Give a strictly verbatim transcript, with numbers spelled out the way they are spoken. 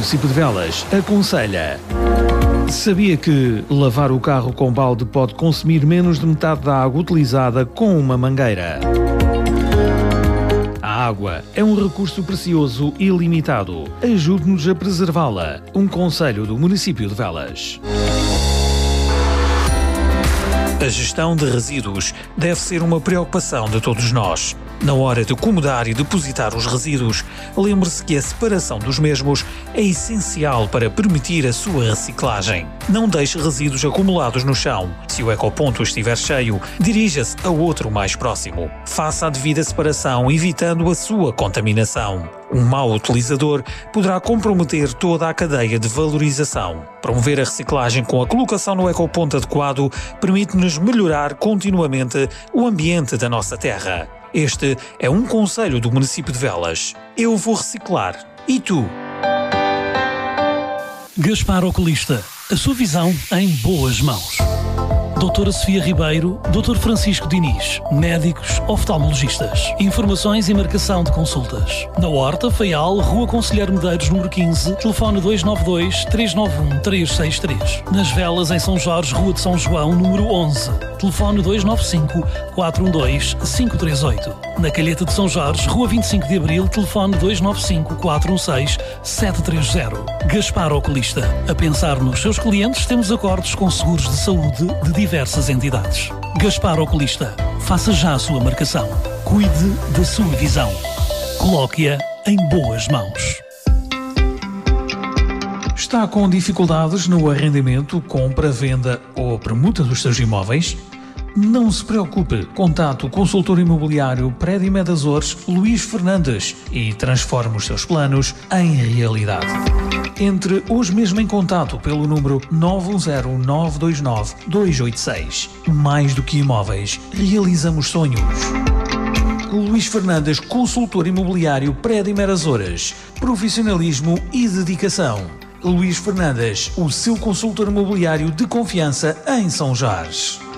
município de Velas aconselha. Sabia que lavar o carro com balde pode consumir menos de metade da água utilizada com uma mangueira? A água é um recurso precioso e limitado. Ajude-nos a preservá-la. Um conselho do município de Velas. A gestão de resíduos deve ser uma preocupação de todos nós. Na hora de acomodar e depositar os resíduos, lembre-se que a separação dos mesmos é essencial para permitir a sua reciclagem. Não deixe resíduos acumulados no chão. Se o ecoponto estiver cheio, dirija-se a outro mais próximo. Faça a devida separação, evitando a sua contaminação. Um mau utilizador poderá comprometer toda a cadeia de valorização. Promover a reciclagem com a colocação no ecoponto adequado permite-nos melhorar continuamente o ambiente da nossa terra. Este é um conselho do município de Velas. Eu vou reciclar. E tu? Gaspar Oculista. A sua visão em boas mãos. doutora Sofia Ribeiro, doutor Francisco Diniz, médicos oftalmologistas. Informações e marcação de consultas. Na Horta, Faial, Rua Conselheiro Medeiros, número quinze, telefone dois nove dois, três nove um, três seis três. Nas Velas, em São Jorge, Rua de São João, número onze, telefone dois nove cinco, quatro um dois, cinco três oito. Na Calheta de São Jorge, Rua vinte e cinco de Abril, telefone dois nove cinco, quatro um seis, sete três zero. Gaspar Oculista. A pensar nos seus clientes, temos acordos com seguros de saúde de diversas entidades. Gaspar Oculista. Faça já a sua marcação. Cuide da sua visão. Coloque-a em boas mãos. Está com dificuldades no arrendamento, compra, venda ou permuta dos seus imóveis? Não se preocupe, contate o consultor imobiliário Prédio Med Açores, Luís Fernandes, e transforme os seus planos em realidade. Entre hoje mesmo em contato pelo número nove um zero, nove dois nove, dois oito seis. Mais do que imóveis, realizamos sonhos. Luís Fernandes, consultor imobiliário Prédio Med Açores. Profissionalismo e dedicação. Luís Fernandes, o seu consultor imobiliário de confiança em São Jorge.